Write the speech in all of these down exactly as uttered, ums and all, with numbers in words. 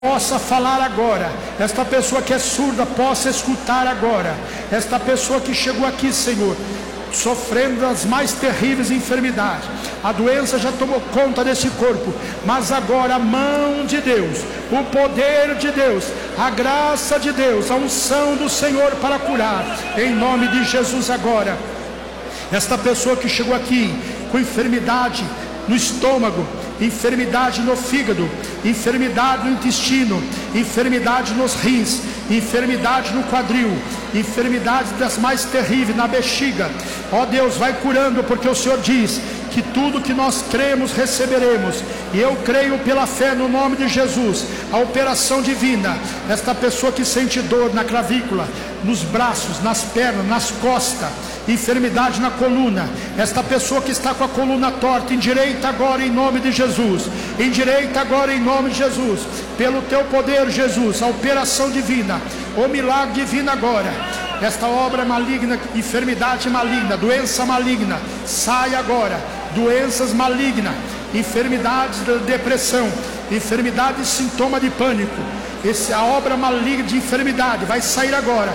possa falar agora, esta pessoa que é surda possa escutar agora, esta pessoa que chegou aqui, Senhor, sofrendo as mais terríveis enfermidades, a doença já tomou conta desse corpo, mas agora a mão de Deus, o poder de Deus, a graça de Deus, a unção do Senhor para curar, em nome de Jesus agora, esta pessoa que chegou aqui com enfermidade no estômago, enfermidade no fígado, enfermidade no intestino, enfermidade nos rins, enfermidade no quadril, enfermidade das mais terríveis na bexiga, ó Deus, vai curando, porque o Senhor diz que tudo que nós cremos receberemos, e eu creio pela fé no nome de Jesus, a operação divina, esta pessoa que sente dor na clavícula, nos braços, nas pernas, nas costas, enfermidade na coluna, esta pessoa que está com a coluna torta, endireita agora em nome de Jesus, endireita agora em nome de Jesus, pelo teu poder, Jesus, a operação divina, o milagre divino agora, esta obra maligna, enfermidade maligna, doença maligna, sai agora, doenças malignas, enfermidades de depressão, enfermidade de sintoma de pânico, essa a obra maligna de enfermidade vai sair agora.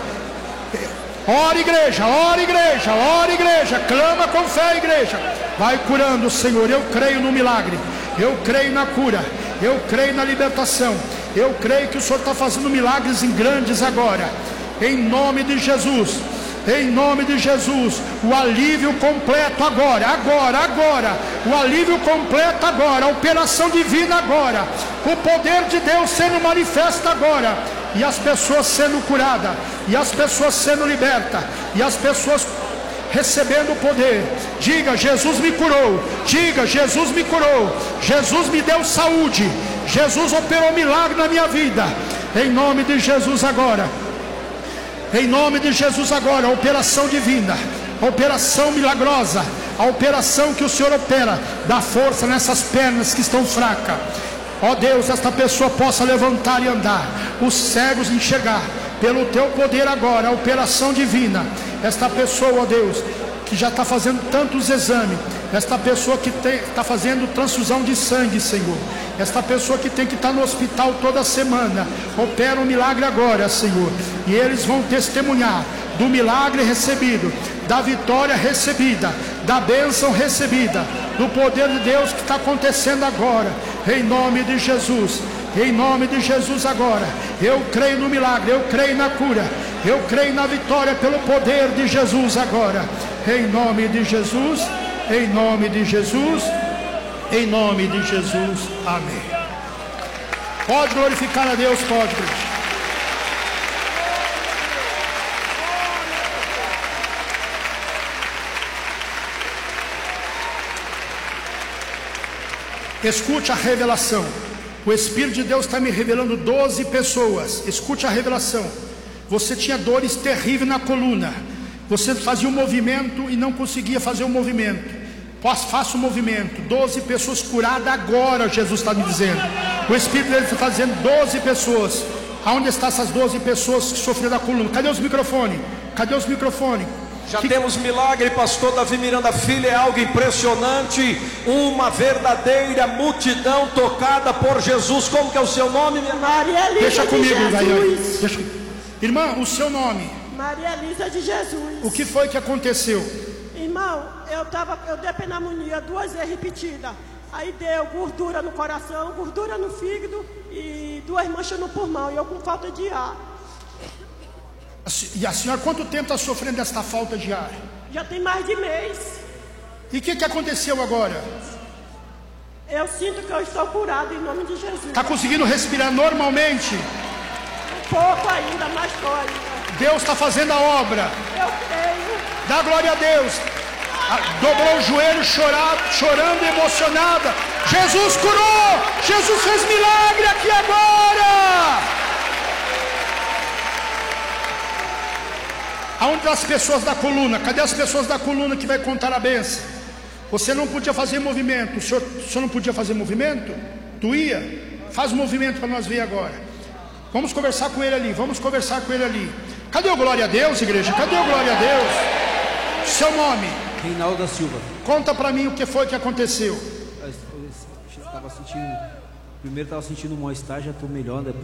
Ora igreja, ora igreja, ora igreja, clama com fé igreja, vai curando, Senhor, eu creio no milagre, eu creio na cura, eu creio na libertação, eu creio que o Senhor está fazendo milagres em grandes agora, em nome de Jesus, em nome de Jesus, o alívio completo agora, agora, agora, o alívio completo agora, a operação divina agora, o poder de Deus sendo manifesto agora, e as pessoas sendo curadas, e as pessoas sendo libertas, e as pessoas recebendo o poder. Diga: Jesus me curou, diga: Jesus me curou, Jesus me deu saúde, Jesus operou milagre na minha vida, em nome de Jesus agora, em nome de Jesus agora, a operação divina, a operação milagrosa, a operação que o Senhor opera, dá força nessas pernas que estão fracas, ó Deus, esta pessoa possa levantar e andar, os cegos enxergar, pelo teu poder agora, a operação divina, esta pessoa, ó Deus, que já está fazendo tantos exames, esta pessoa que está fazendo transfusão de sangue, Senhor, esta pessoa que tem que estar tá no hospital toda semana, opera um milagre agora, Senhor, e eles vão testemunhar do milagre recebido, da vitória recebida, da bênção recebida, do poder de Deus que está acontecendo agora, em nome de Jesus, em nome de Jesus agora, eu creio no milagre, eu creio na cura, eu creio na vitória pelo poder de Jesus agora, em nome de Jesus, em nome de Jesus, em nome de Jesus, amém. Pode glorificar a Deus, pode. Escute a revelação. O Espírito de Deus está me revelando doze pessoas. Escute a revelação. Você tinha dores terríveis na coluna. Você fazia um movimento e não conseguia fazer o um movimento. Faça o um movimento. doze pessoas curadas agora, Jesus está me dizendo. O Espírito dele está dizendo doze pessoas. Aonde estão essas doze pessoas que sofreram da coluna? Cadê os microfones? Cadê os microfones? Já que... temos milagre, pastor Davi Miranda Filho, é algo impressionante, uma verdadeira multidão tocada por Jesus. Como que é o seu nome, minha Maria Elisa? Deixa comigo, de Jesus. Deixa... Irmã, o seu nome? Maria Elisa de Jesus. O que foi que aconteceu? Irmão, eu, tava, eu dei pneumonia duas vezes repetida. Aí deu gordura no coração, gordura no fígado e duas manchas no pulmão, e eu com falta de ar. E a senhora quanto tempo está sofrendo desta falta de ar? Já tem mais de mês. E o que, que aconteceu agora? Eu sinto que eu estou curado em nome de Jesus. Está conseguindo respirar normalmente? Um pouco ainda, mas estou ainda. Deus está fazendo a obra. Eu creio. Dá glória a Deus. Dobrou o joelho, chorado, chorando, emocionada. Jesus curou. Jesus fez milagre aqui agora. Aonde as pessoas da coluna? Cadê as pessoas da coluna que vai contar a bênção? Você não podia fazer movimento. O senhor, o senhor não podia fazer movimento? Tu ia? Faz um movimento para nós ver agora. Vamos conversar com ele ali. Vamos conversar com ele ali. Cadê o glória a Deus, igreja? Cadê o glória a Deus? Seu nome? Reinaldo da Silva. Conta para mim o que foi que aconteceu. Eu estava sentindo Primeiro estava sentindo um mal-estar, já estou melhor, depois